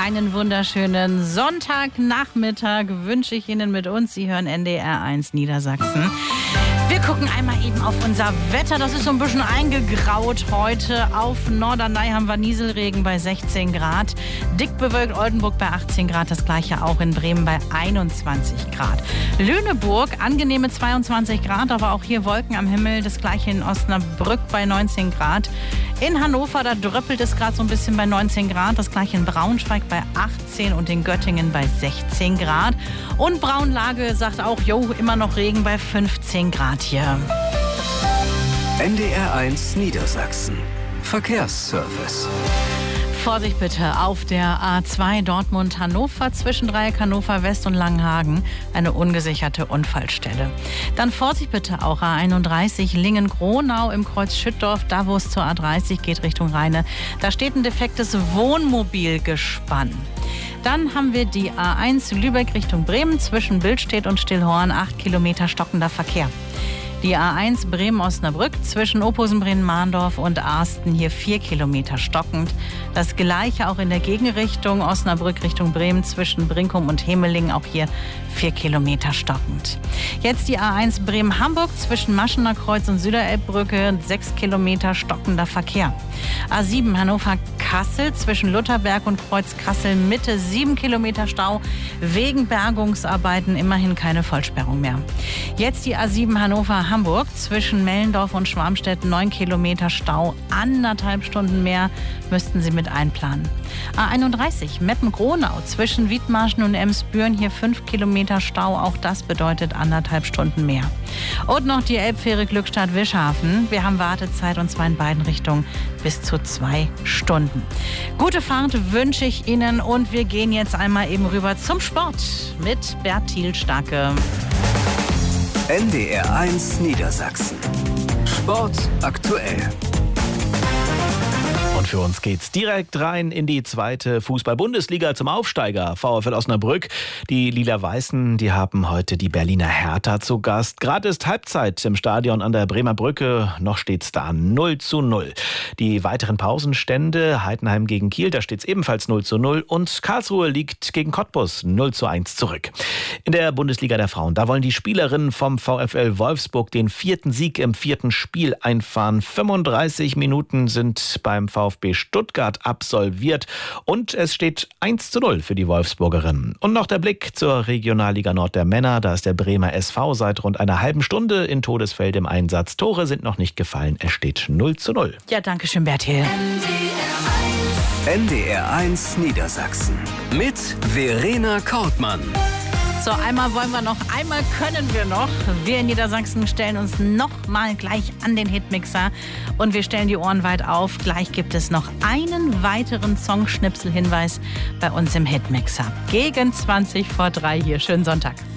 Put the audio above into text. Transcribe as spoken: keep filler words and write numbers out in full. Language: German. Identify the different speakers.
Speaker 1: Einen wunderschönen Sonntagnachmittag wünsche ich Ihnen mit uns. Sie hören N D R eins Niedersachsen. Wir gucken einmal eben auf unser Wetter. Das ist so ein bisschen eingegraut heute. Auf Norderney haben wir Nieselregen bei sechzehn Grad. Dick bewölkt Oldenburg bei achtzehn Grad. Das gleiche auch in Bremen bei einundzwanzig Grad. Lüneburg angenehme zweiundzwanzig Grad, aber auch hier Wolken am Himmel. Das gleiche in Osnabrück bei neunzehn Grad. In Hannover, da dröppelt es gerade so ein bisschen bei neunzehn Grad. Das gleiche in Braunschweig bei achtzehn und in Göttingen bei sechzehn Grad. Und Braunlage sagt auch, jo, immer noch Regen bei fünfzehn Grad hier.
Speaker 2: N D R eins Niedersachsen. Verkehrsservice.
Speaker 1: Vorsicht bitte auf der A zwei Dortmund-Hannover zwischen Dreieck Hannover West und Langenhagen. Eine ungesicherte Unfallstelle. Dann Vorsicht bitte auch A einunddreißig Lingen-Gronau im Kreuz Schüttdorf, da wo es zur A dreißig geht Richtung Rheine. Da steht ein defektes Wohnmobilgespann. Dann haben wir die A eins Lübeck Richtung Bremen zwischen Billstedt und Stillhorn, acht Kilometer stockender Verkehr. Die A eins Bremen-Osnabrück zwischen Opposen-Bremen-Mahndorf und Arsten, hier vier Kilometer stockend. Das gleiche auch in der Gegenrichtung Osnabrück Richtung Bremen zwischen Brinkum und Hemeling, auch hier vier Kilometer stockend. Jetzt die A eins Bremen-Hamburg zwischen Maschener Kreuz und Süderelbbrücke, sechs Kilometer stockender Verkehr. A sieben Hannover-Kassel zwischen Lutherberg und Kreuz Kassel-Mitte, sieben Kilometer Stau wegen Bergungsarbeiten, immerhin keine Vollsperrung mehr. Jetzt die A sieben Hannover-Hamburg zwischen Mellendorf und Schwarmstedt, neun Kilometer Stau, anderthalb Stunden mehr müssten Sie mit einplanen. A einunddreißig Meppen-Gronau zwischen Wiedmarschen und Emsbüren, hier fünf Kilometer Stau, auch das bedeutet anderthalb Stunden mehr. Und noch die Elbfähre Glückstadt-Wischhafen. Wir haben Wartezeit und zwar in beiden Richtungen bis zu zwei Stunden. Gute Fahrt wünsche ich Ihnen und wir gehen jetzt einmal eben rüber zum Sport mit Bert Thiel-Starke.
Speaker 2: N D R eins Niedersachsen. Sport aktuell.
Speaker 3: Und für uns geht's direkt rein in die zweite Fußball-Bundesliga zum Aufsteiger VfL Osnabrück. Die Lila-Weißen, die haben heute die Berliner Hertha zu Gast. Gerade ist Halbzeit im Stadion an der Bremer Brücke. Noch steht's da null zu null. Die weiteren Pausenstände: Heidenheim gegen Kiel, da steht's ebenfalls null zu null. Und Karlsruhe liegt gegen Cottbus null zu eins zurück. In der Bundesliga der Frauen, da wollen die Spielerinnen vom VfL Wolfsburg den vierten Sieg im vierten Spiel einfahren. fünfunddreißig Minuten sind beim VfB Stuttgart absolviert und es steht eins zu null für die Wolfsburgerinnen. Und noch der Blick zur Regionalliga Nord der Männer. Da ist der Bremer S V seit rund einer halben Stunde in Todesfeld im Einsatz. Tore sind noch nicht gefallen. Es steht null zu null.
Speaker 1: Ja, danke schön, Bertil.
Speaker 2: N D R eins Niedersachsen mit Verena Kortmann.
Speaker 1: So, einmal wollen wir noch, einmal können wir noch. Wir in Niedersachsen stellen uns noch mal gleich an den Hitmixer und wir stellen die Ohren weit auf. Gleich gibt es noch einen weiteren Songschnipsel-Hinweis bei uns im Hitmixer. Gegen zwanzig vor drei hier. Schönen Sonntag.